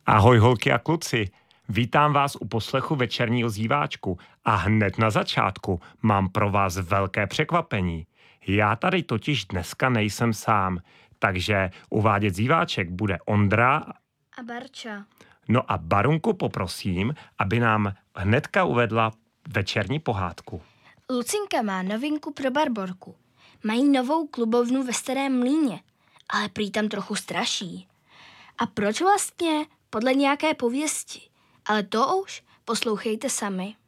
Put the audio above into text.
Ahoj holky a kluci, vítám vás u poslechu Večerního zíváčku a hned na začátku mám pro vás velké překvapení. Já tady totiž dneska nejsem sám, takže uvádět zíváček bude Ondra a Barča. No a Barunku poprosím, aby nám hnedka uvedla večerní pohádku. Lucinka má novinku pro Barborku. Mají novou klubovnu ve Starém Mlýně, ale prý tam trochu straší. A proč vlastně? Podle nějaké pověsti. Ale to už poslouchejte sami.